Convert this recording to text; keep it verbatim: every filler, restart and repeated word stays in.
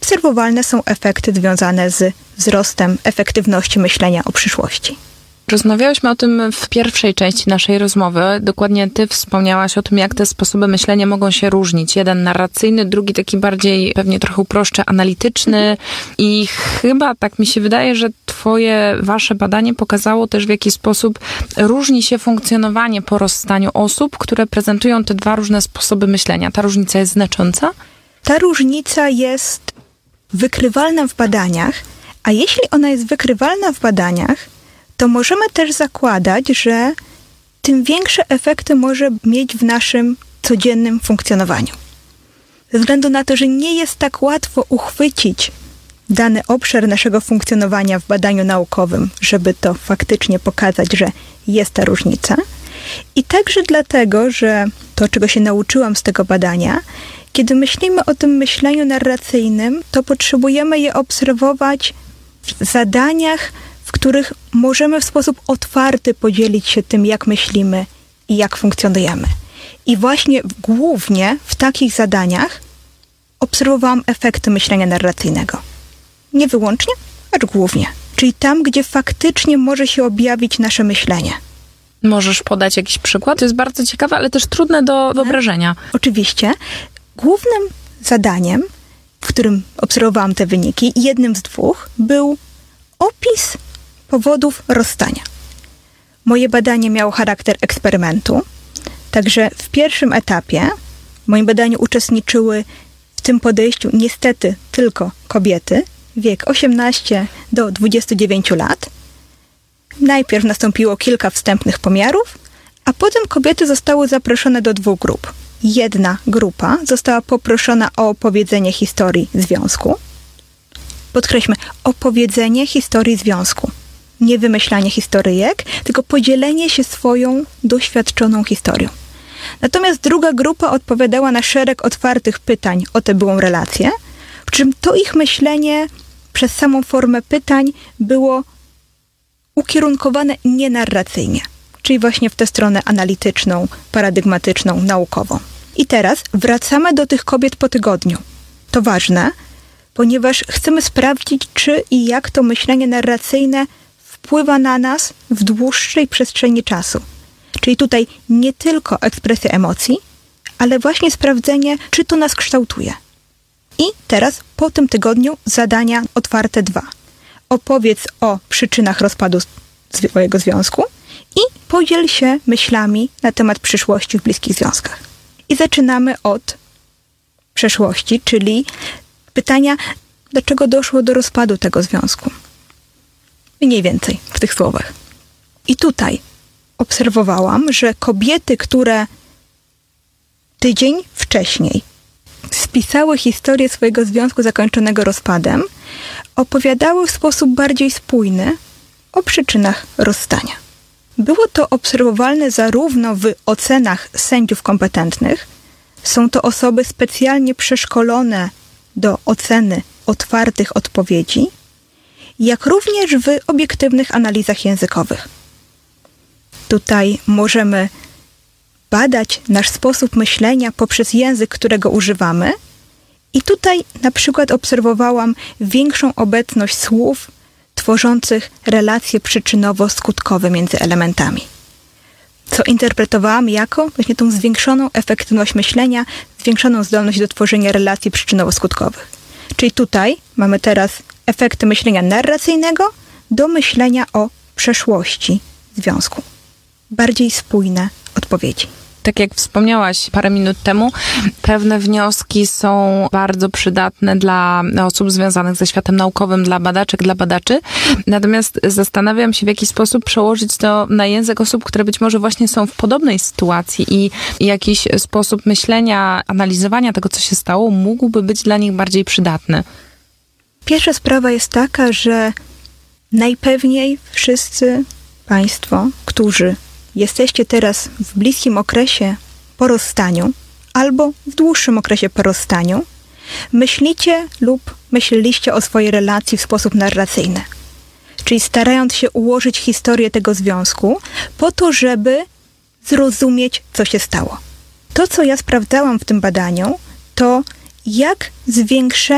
obserwowalne są efekty związane z wzrostem efektywności myślenia o przyszłości. Rozmawiałyśmy o tym w pierwszej części naszej rozmowy. Dokładnie ty wspomniałaś o tym, jak te sposoby myślenia mogą się różnić. Jeden narracyjny, drugi taki bardziej, pewnie trochę uproszczę, analityczny. I chyba tak mi się wydaje, że twoje, wasze badanie pokazało też, w jaki sposób różni się funkcjonowanie po rozstaniu osób, które prezentują te dwa różne sposoby myślenia. Ta różnica jest znacząca? Ta różnica jest wykrywalna w badaniach, a jeśli ona jest wykrywalna w badaniach, to możemy też zakładać, że tym większe efekty może mieć w naszym codziennym funkcjonowaniu. Ze względu na to, że nie jest tak łatwo uchwycić dany obszar naszego funkcjonowania w badaniu naukowym, żeby to faktycznie pokazać, że jest ta różnica. I także dlatego, że to, czego się nauczyłam z tego badania, kiedy myślimy o tym myśleniu narracyjnym, to potrzebujemy je obserwować w zadaniach, w których możemy w sposób otwarty podzielić się tym, jak myślimy i jak funkcjonujemy. I właśnie głównie w takich zadaniach obserwowałam efekty myślenia narracyjnego. Nie wyłącznie, acz głównie. Czyli tam, gdzie faktycznie może się objawić nasze myślenie. Możesz podać jakiś przykład? To jest bardzo ciekawe, ale też trudne do wyobrażenia. Oczywiście. Głównym zadaniem, w którym obserwowałam te wyniki, jednym z dwóch, był opis powodów rozstania. Moje badanie miało charakter eksperymentu, także w pierwszym etapie w moim badaniu uczestniczyły w tym podejściu niestety tylko kobiety, wiek osiemnaście do dwudziestu dziewięciu lat. Najpierw nastąpiło kilka wstępnych pomiarów, a potem kobiety zostały zaproszone do dwóch grup. Jedna grupa została poproszona o opowiedzenie historii związku. Podkreślmy, opowiedzenie historii związku. Nie wymyślanie historyjek, tylko podzielenie się swoją doświadczoną historią. Natomiast druga grupa odpowiadała na szereg otwartych pytań o tę byłą relację, przy czym to ich myślenie przez samą formę pytań było ukierunkowane nienarracyjnie, czyli właśnie w tę stronę analityczną, paradygmatyczną, naukową. I teraz wracamy do tych kobiet po tygodniu. To ważne, ponieważ chcemy sprawdzić, czy i jak to myślenie narracyjne wpływa na nas w dłuższej przestrzeni czasu. Czyli tutaj nie tylko ekspresja emocji, ale właśnie sprawdzenie, czy to nas kształtuje. I teraz po tym tygodniu zadania otwarte dwa. Opowiedz o przyczynach rozpadu swojego związku i podziel się myślami na temat przyszłości w bliskich związkach. I zaczynamy od przeszłości, czyli pytania, dlaczego doszło do rozpadu tego związku. Mniej więcej w tych słowach. I tutaj obserwowałam, że kobiety, które tydzień wcześniej spisały historię swojego związku zakończonego rozpadem, opowiadały w sposób bardziej spójny o przyczynach rozstania. Było to obserwowalne zarówno w ocenach sędziów kompetentnych, są to osoby specjalnie przeszkolone do oceny otwartych odpowiedzi, jak również w obiektywnych analizach językowych. Tutaj możemy badać nasz sposób myślenia poprzez język, którego używamy. I tutaj na przykład obserwowałam większą obecność słów tworzących relacje przyczynowo-skutkowe między elementami. Co interpretowałam jako właśnie tą zwiększoną efektywność myślenia, zwiększoną zdolność do tworzenia relacji przyczynowo-skutkowych. Czyli tutaj mamy teraz efekty myślenia narracyjnego do myślenia o przeszłości związku. Bardziej spójne odpowiedzi. Tak jak wspomniałaś parę minut temu, pewne wnioski są bardzo przydatne dla osób związanych ze światem naukowym, dla badaczek, dla badaczy. Natomiast zastanawiam się, w jaki sposób przełożyć to na język osób, które być może właśnie są w podobnej sytuacji i jakiś sposób myślenia, analizowania tego, co się stało, mógłby być dla nich bardziej przydatny. Pierwsza sprawa jest taka, że najpewniej wszyscy Państwo, którzy jesteście teraz w bliskim okresie po rozstaniu albo w dłuższym okresie po rozstaniu, myślicie lub myśleliście o swojej relacji w sposób narracyjny. Czyli starając się ułożyć historię tego związku po to, żeby zrozumieć, co się stało. To, co ja sprawdzałam w tym badaniu, to jak zwiększenie